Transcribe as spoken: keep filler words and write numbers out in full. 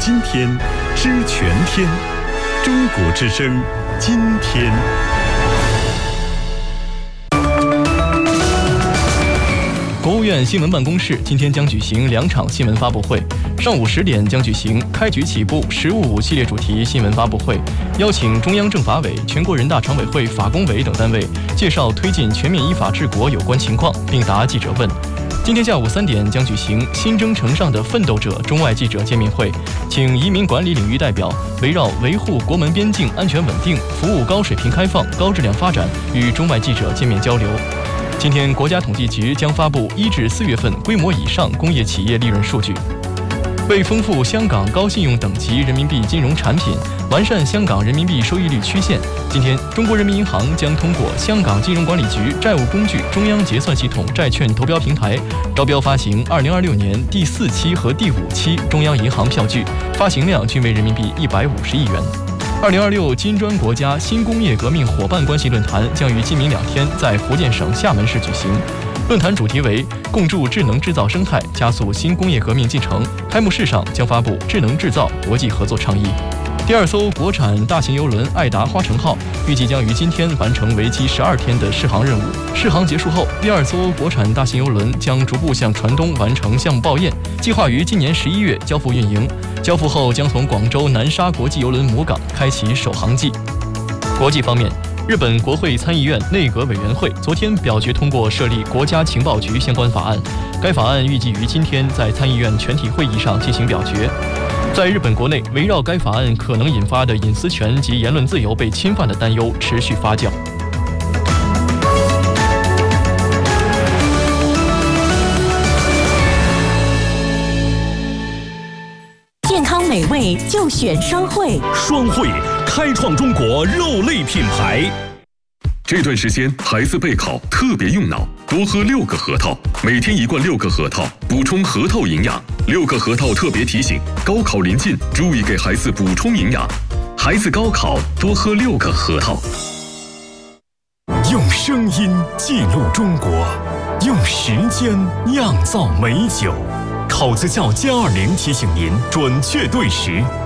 今天，知全天。中国之声，今天。 国务院新闻办公室今天将举行两场新闻发布会，上午十点将举行开局起步“十五五”系列主题新闻发布会，邀请中央政法委、全国人大常委会法工委等单位介绍推进全面依法治国有关情况，并答记者问。今天下午三点将举行新征程上的奋斗者中外记者见面会，请移民管理领域代表围绕维护国门边境安全稳定、服务高水平开放、高质量发展与中外记者见面交流。今天，国家统计局将发布一至四月份规模以上工业企业利润数据。为丰富香港高信用等级人民币金融产品，完善香港人民币收益率曲线，今天，中国人民银行将通过香港金融管理局债务工具中央结算系统债券投标平台，招标发行二零二六年第四期和第五期中央银行票据，发行量均为人民币一百五十亿元。二零二六金砖国家新工业革命伙伴关系论坛将于今明两天在福建省厦门市举行。论坛主题为共筑智能制造生态，加速新工业革命进程。开幕式上将发布智能制造国际合作倡议。第二艘国产大型邮轮爱达花城号预计将于今天完成为期十二天的试航任务。试航结束后，第二艘国产大型邮轮将逐步向船东完成项目报验，计划于今年十一月交付运营。交付后将从广州南沙国际邮轮母港开启首航季。国际方面，日本国会参议院内阁委员会昨天表决通过设立国家情报局相关法案，该法案预计于今天在参议院全体会议上进行表决。在日本国内，围绕该法案可能引发的隐私权及言论自由被侵犯的担忧持续发酵。 健康美味就选双汇， 双汇开创中国肉类品牌。 这段时间孩子备考特别用脑，多喝六个核桃，每天一罐六个核桃，补充核桃营养。六个核桃特别提醒：高考临近，注意给孩子补充营养。孩子高考多喝六个核桃。 用声音记录中国，用时间酿造美酒。考子窖歼二零提醒您准确对时。